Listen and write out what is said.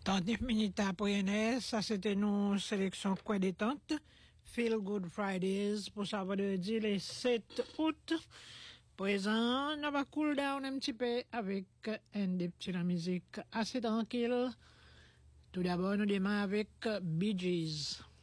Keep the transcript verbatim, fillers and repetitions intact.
trente-neuf minutes après N S, ça c'était nos sélections quoi détente. Feel Good Fridays pour ça vendredi le sept août. Présent, on va cool down un petit peu avec un des petits la musique assez tranquille. Tout d'abord, nous démarrons avec Bee Gees.